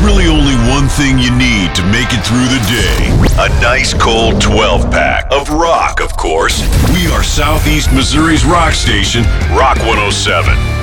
really only one thing you need to make it through the day. A nice cold 12-pack of rock, of course. We are Southeast Missouri's rock station, Rock 107.